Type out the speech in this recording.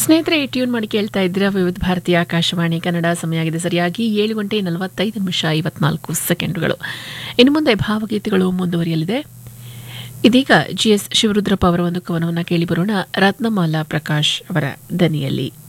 ಸ್ನೇಹಿತರೆ, ಟ್ಯೂನ್ ಮಾಡಿ ಕೇಳ್ತಾ ಇದ್ದೀರಾ ವಿವಿಧ ಭಾರತೀಯ ಆಕಾಶವಾಣಿ ಕನ್ನಡ. ಸಮಯ ಆಗಿದೆ ಸರಿಯಾಗಿ 7:45 ಇನ್ನು ಮುಂದೆ ಭಾವಗೀತೆಗಳು ಮುಂದುವರಿಯಲಿದೆ. ಇದೀಗ GS ಶಿವರುದ್ರಪ್ಪ ಅವರ ಒಂದು ಕವನವನ್ನು ಕೇಳಿ ಬರೋಣ, ರತ್ನಮಾಲಾ ಪ್ರಕಾಶ್ ಅವರ ದನಿಯಲ್ಲಿ.